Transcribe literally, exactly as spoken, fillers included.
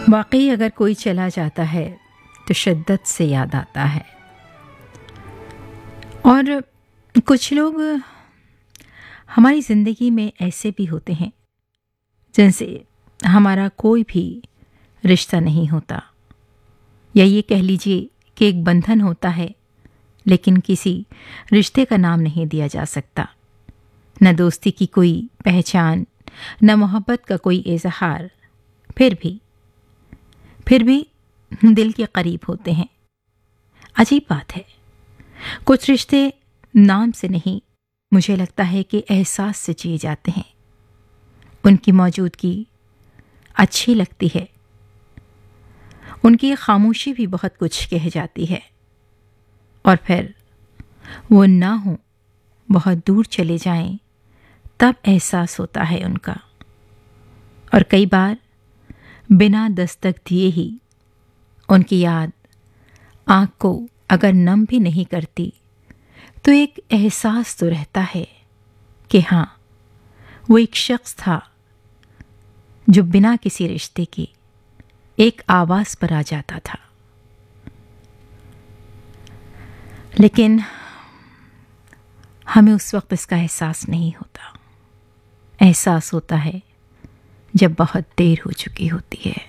वाकई अगर कोई चला जाता है तो शिद्दत से याद आता है। और कुछ लोग हमारी ज़िंदगी में ऐसे भी होते हैं जिनसे हमारा कोई भी रिश्ता नहीं होता, या ये कह लीजिए कि एक बंधन होता है लेकिन किसी रिश्ते का नाम नहीं दिया जा सकता। न दोस्ती की कोई पहचान, न मोहब्बत का कोई इजहार, फिर भी फिर भी दिल के करीब होते हैं। अजीब बात है, कुछ रिश्ते नाम से नहीं, मुझे लगता है कि एहसास से जिए जाते हैं। उनकी मौजूदगी अच्छी लगती है, उनकी खामोशी भी बहुत कुछ कह जाती है, और फिर वो ना हो, बहुत दूर चले जाएं, तब एहसास होता है उनका। और कई बार बिना दस्तक दिए ही उनकी याद आँख को अगर नम भी नहीं करती तो एक एहसास तो रहता है कि हाँ, वो एक शख्स था जो बिना किसी रिश्ते के एक आवाज़ पर आ जाता था। लेकिन हमें उस वक्त इसका एहसास नहीं होता। एहसास होता है जब बहुत देर हो चुकी होती है।